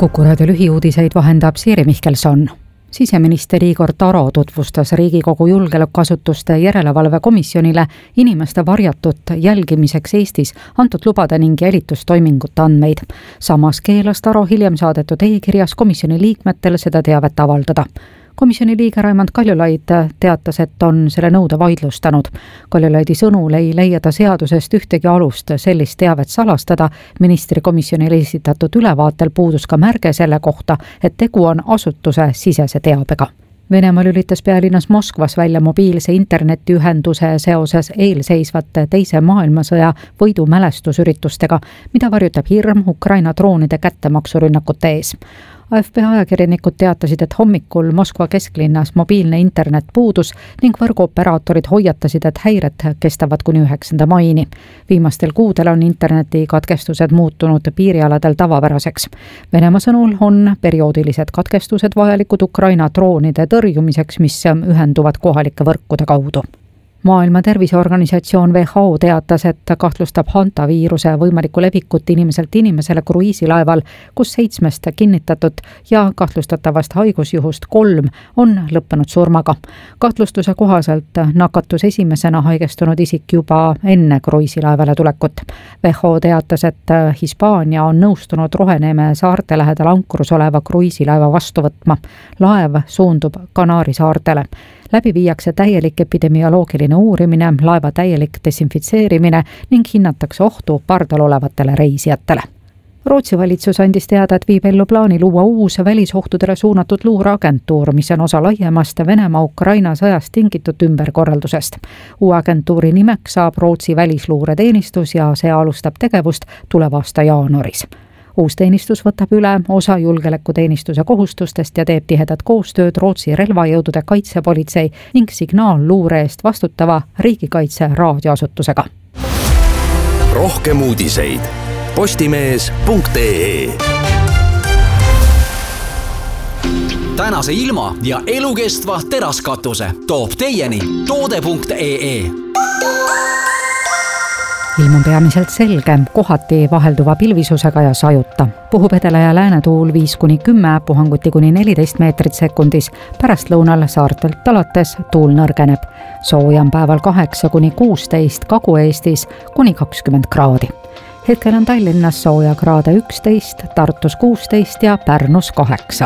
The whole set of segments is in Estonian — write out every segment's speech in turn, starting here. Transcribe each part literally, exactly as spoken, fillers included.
Kuku raadio lühiuudiseid vahendab Siiri Mihkelson. Siseminister Igor Taro tutvustas Riigikogu julgeolekuasutuste järelevalvekomisjonile inimeste varjatud jälgimiseks Eestis antud lubade ning jälitustoimingute andmeid. Samas keelas Taro hiljem saadetud e-kirjas komisjoni liikmetel seda teavet avaldada. Komisjoni liige Raimond Kaljulaid teatas, et on selle nõude vaidlustanud. Kaljulaidi sõnul ei leia ta seadusest ühtegi alust sellist teavet salastada. Ministri komisjonile esitatud ülevaatel puudus ka märge selle kohta, et tegu on asutuse sisese teabega. Venemaa lülitas pealinnas Moskvas välja mobiilse internetiühenduse seoses eelseisvate teise maailmasõja võidu mälestusüritustega, mida varjutab hirm Ukraina droonide kättemaksurünnakute ees. A F P ajakirjanikud teatasid, et hommikul Moskva kesklinnas mobiilne internet puudus ning võrguoperaatorid hoiatasid, et häired kestavad kuni üheksanda maini. Viimastel kuudel on interneti katkestused muutunud piirialadel tavapäraseks. Venemaa sõnul on perioodilised katkestused vajalikud Ukraina droonide tõrjumiseks, mis ühenduvad kohalike võrkude kaudu. Maailma Terviseorganisatsioon W H O teatas, et kahtlustab hantaviiruse võimalikku levikut inimeselt inimesele kruiisilaeval, kus seitsmest kinnitatud ja kahtlustatavast haigusjuhust kolm on lõppenud surmaga. Kahtlustuse kohaselt nakatus esimesena haigestunud isik juba enne kruiisilaevale tulekut. W H O teatas, et Hispaania on nõustunud Roheneme saarte lähedal ankrus oleva kruiisilaeva vastu võtma. Laev suundub Kanaari saartele. Läbi viiakse täielik epidemioloogiline uurimine, laeva täielik desinfitseerimine ning hinnatakse ohtu pardal olevatele reisijatele. Rootsi valitsus andis teada, et viib ellu plaani luua uus välisohtudele suunatud luureagentuur, mis on osa laiemast Venemaa-Ukraina sõjast tingitud ümberkorraldusest. Uue agentuuri nimeks saab Rootsi välisluureteenistus ja see alustab tegevust tuleva aasta jaanuaris. Uus teenistus võtab üle osa julgeolekuteenistuse kohustustest ja teeb tihedat koostööd Rootsi relvajõudude kaitsepolitsei ning signaalluure eest vastutava riigikaitse raadioasutusega. Rohkem uudiseid postimees punkt ee. Tänase ilma ja elukestva teraskatuse toob teieni toode punkt ee. Ilm on peamiselt selge, kohati vahelduva pilvisusega ja sajuta. Puhub edela ja läänetuul viis kuni kümme, puhanguti kuni neliteist meetrit sekundis. Pärast lõunal saartelt alates tuul nõrgeneb. Sooja on päeval kaheksa kuni kuusteist, Kagu-Eestis kuni kakskümmend kraadi. Hetkel on Tallinnas sooja kraade üksteist, Tartus kuusteist ja Pärnus kaheksa.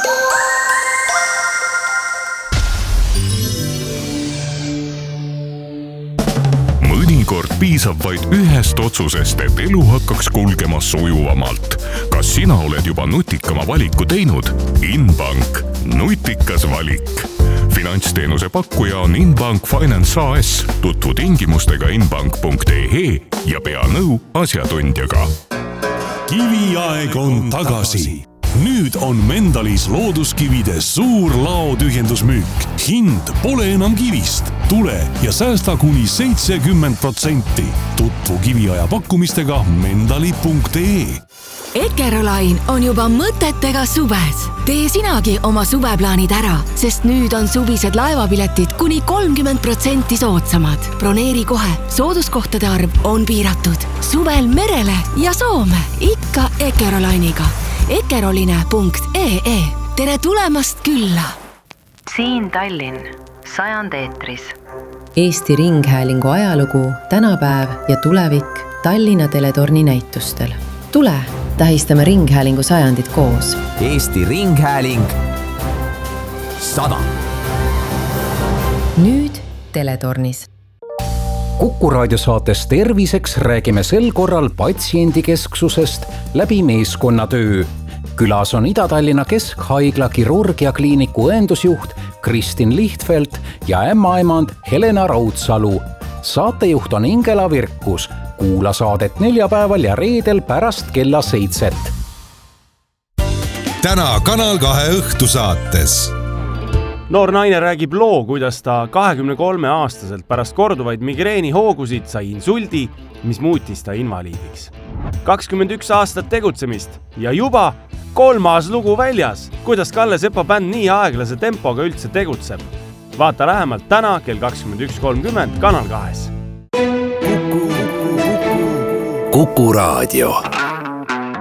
Mõnikord piisab vaid ühest otsusest, et elu hakkaks kulgema sujuvamalt. Kas sina oled juba nutikama valiku teinud? Inbank. Nutikas valik. Finantsteenuse pakkuja on Inbank Finance A S. Tutvu tingimustega inbank punkt ee ja pea nõu asjatundjaga. Kiviaeg on tagasi. Nüüd on Mendalis looduskivide suur laotühjendusmüük. Hind pole enam kivist. Tule ja säästa kuni seitsekümmend protsenti. Tutvu kiviaja pakkumistega mendali punkt ee. Ekerolain on juba mõtetega suves. Tee sinagi oma suveplaanid ära, sest nüüd on suvised laevapiletid kuni kolmkümmend protsenti soodsamad. Broneeri kohe, sooduskohtade arv on piiratud. Suvel merele ja Soome, ikka Ekerolainiga. ekeroline punkt ee. Tere tulemast külla! Siin Tallinn, sajand eetris. Eesti Ringhäälingu ajalugu, tänapäev ja tulevik Tallinna teletorni näitustel. Tule, tähistame Ringhäälingu sajandit koos. Eesti Ringhääling sada. Nüüd teletornis. Kuku raadiosaates Terviseks räägime sel korral patsiendikesksusest läbi meeskonnatöö. Külas on Ida-Tallinna Keskhaigla kirurgiakliiniku õendusjuht Kristin Lihtfeld ja ämmaemand Helena Raudsalu. Saatejuht on Ingela Virkus. Kuula saadet neljapäeval ja reedel pärast kella seitset. Täna Kanal kahe õhtusaates. Noor naine räägib loo, kuidas ta kahekümne kolme aastaselt pärast korduvaid migreeni hoogusid sai insuldi, mis muutis ta invaliidiks. kakskümmend üks aastat tegutsemist ja juba kolmas lugu väljas, kuidas Kalle Sepa bänd nii aeglase tempoga üldse tegutseb. Vaata lähemalt täna kell kakskümmend üks kolmkümmend Kanal kahes. Kuku Raadio.